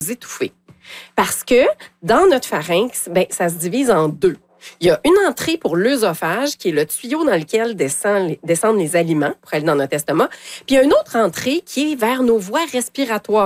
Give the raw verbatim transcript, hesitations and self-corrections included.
étouffer. Parce que dans notre pharynx, ben, ça se divise en deux. Il y a une entrée pour l'œsophage, qui est le tuyau dans lequel descend, descendent les aliments pour aller dans notre estomac. Puis il y a une autre entrée qui est vers nos voies respiratoires.